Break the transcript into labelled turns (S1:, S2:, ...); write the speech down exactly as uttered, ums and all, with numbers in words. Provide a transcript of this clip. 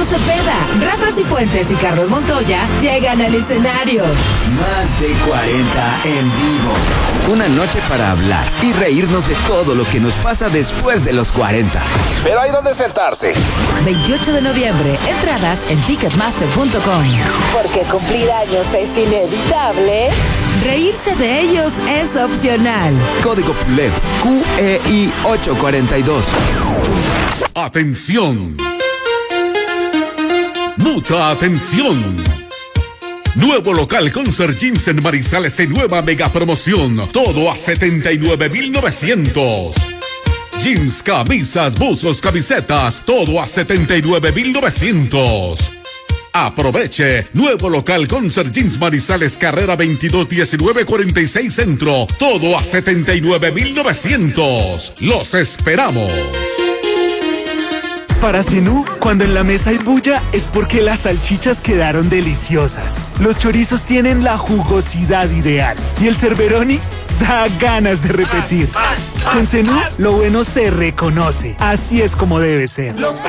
S1: Cepeda, Rafa Cifuentes y Carlos Montoya llegan al escenario.
S2: Más de cuarenta en vivo. Una noche para hablar y reírnos de todo lo que nos pasa después de los cuarenta.
S3: Pero hay donde sentarse.
S1: veintiocho de noviembre, entradas en ticketmaster punto com. Porque cumplir años es inevitable, reírse de ellos es opcional.
S2: Código P U L E P Q E I ochocientos cuarenta y dos.
S4: ¡Atención! ¡Mucha atención! Nuevo local Concert Jeans en Manizales en nueva mega promoción. Todo a setenta y nueve mil novecientos. Jeans, camisas, buzos, camisetas. Todo a setenta y nueve mil novecientos. Aproveche. Nuevo local Concert Jeans Manizales, carrera veintidós diecinueve cuarenta y seis Centro. Todo a setenta y nueve mil novecientos. Los esperamos.
S5: Para Zenú, cuando en la mesa hay bulla, es porque las salchichas quedaron deliciosas. Los chorizos tienen la jugosidad ideal. Y el Cerberoni da ganas de repetir. Con Zenú, lo bueno se reconoce. Así es como debe ser.